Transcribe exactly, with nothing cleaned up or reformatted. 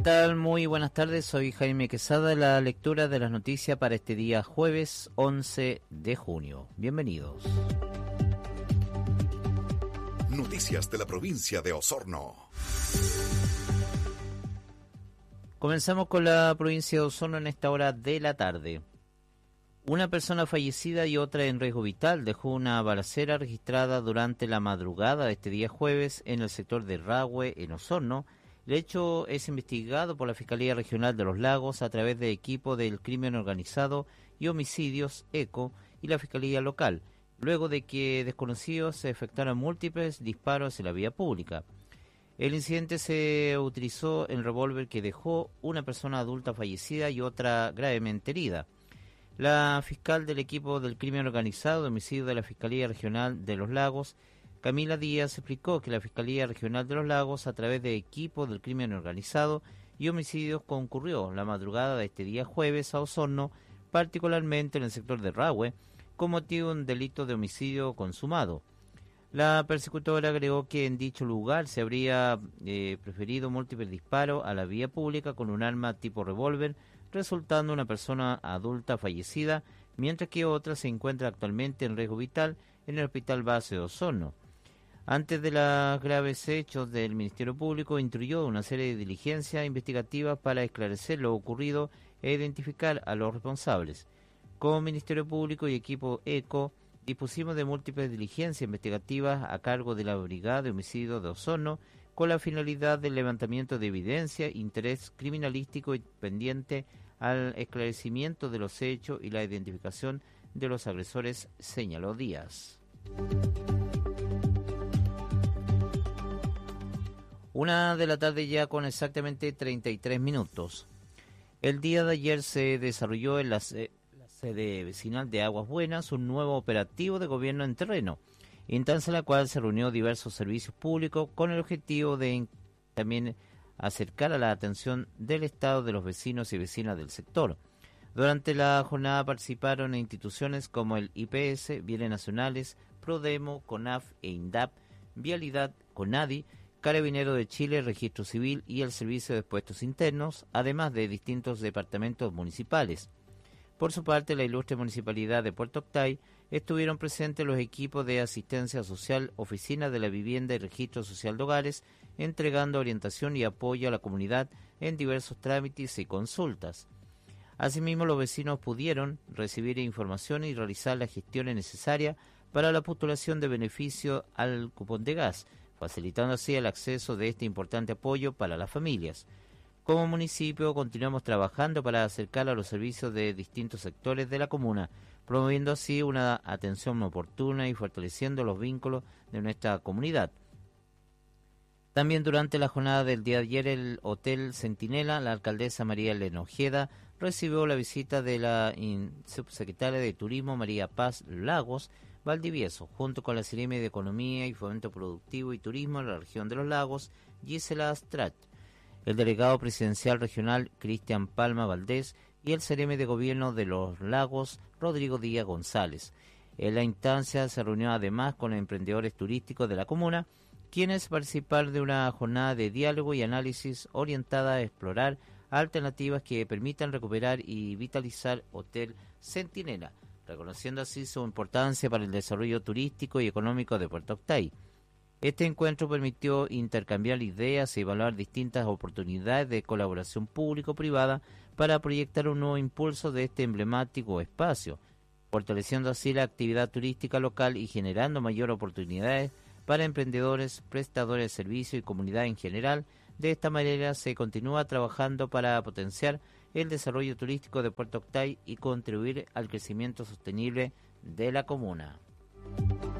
tal? Muy buenas tardes, soy Jaime Quesada, la lectura de las noticias para este día jueves once de junio. Bienvenidos. Noticias de la provincia de Osorno. Comenzamos con la provincia de Osorno en esta hora de la tarde. Una persona fallecida y otra en riesgo vital dejó una balacera registrada durante la madrugada de este día jueves en el sector de Rahue, en Osorno. El hecho es investigado por la Fiscalía Regional de los Lagos a través de equipo del Crimen Organizado y Homicidios, ECO, y la Fiscalía Local, luego de que desconocidos se efectuaran múltiples disparos en la vía pública. El incidente se utilizó el revólver que dejó una persona adulta fallecida y otra gravemente herida. La fiscal del equipo del Crimen Organizado de Homicidio de la Fiscalía Regional de los Lagos, Camila Díaz, explicó que la Fiscalía Regional de los Lagos, a través de equipo del Crimen Organizado y Homicidios, concurrió la madrugada de este día jueves a Osorno, particularmente en el sector de Rahue, con motivo de un delito de homicidio consumado. La persecutora agregó que en dicho lugar se habría eh, preferido múltiples disparos a la vía pública con un arma tipo revólver, resultando una persona adulta fallecida, mientras que otra se encuentra actualmente en riesgo vital en el Hospital Base de Osorno. Antes de los graves hechos, del Ministerio Público instruyó una serie de diligencias investigativas para esclarecer lo ocurrido e identificar a los responsables. Como Ministerio Público y equipo ECO, dispusimos de múltiples diligencias investigativas a cargo de la Brigada de Homicidios de Osorno, con la finalidad del levantamiento de evidencia, interés criminalístico y pendiente al esclarecimiento de los hechos y la identificación de los agresores, señaló Díaz. Una de la tarde ya con exactamente treinta y tres minutos. El día de ayer se desarrolló en la, se- la sede vecinal de Aguas Buenas un nuevo operativo de gobierno en terreno, instancia en la cual se reunió diversos servicios públicos con el objetivo de in- también acercar a la atención del Estado de los vecinos y vecinas del sector. Durante la jornada participaron instituciones como el I P S, Bienes Nacionales, Prodemo, CONAF e INDAP, Vialidad, CONADI, Carabinero de Chile, Registro Civil y el Servicio de Puestos Internos, además de distintos departamentos municipales. Por su parte, la ilustre Municipalidad de Puerto Octay estuvieron presentes los equipos de asistencia social, Oficina de la Vivienda y Registro Social de Hogares, entregando orientación y apoyo a la comunidad en diversos trámites y consultas. Asimismo, los vecinos pudieron recibir información y realizar las gestiones necesarias para la postulación de beneficio al cupón de gas, facilitando así el acceso de este importante apoyo para las familias. Como municipio continuamos trabajando para acercar a los servicios de distintos sectores de la comuna, promoviendo así una atención oportuna y fortaleciendo los vínculos de nuestra comunidad. También durante la jornada del día de ayer, el Hotel Centinela, la alcaldesa María Elena Ojeda recibió la visita de la subsecretaria de Turismo María Paz Lagos Valdivieso, junto con la Seremi de Economía y Fomento Productivo y Turismo de la región de los Lagos, Gisela Astrat, el delegado presidencial regional Cristian Palma Valdés y el Seremi de Gobierno de los Lagos, Rodrigo Díaz González. En la instancia se reunió además con emprendedores turísticos de la comuna, quienes participaron de una jornada de diálogo y análisis orientada a explorar alternativas que permitan recuperar y vitalizar Hotel Centinela, reconociendo así su importancia para el desarrollo turístico y económico de Puerto Octay. Este encuentro permitió intercambiar ideas y evaluar distintas oportunidades de colaboración público-privada para proyectar un nuevo impulso de este emblemático espacio, fortaleciendo así la actividad turística local y generando mayor oportunidades para emprendedores, prestadores de servicios y comunidad en general. De esta manera se continúa trabajando para potenciar el desarrollo turístico de Puerto Octay y contribuir al crecimiento sostenible de la comuna.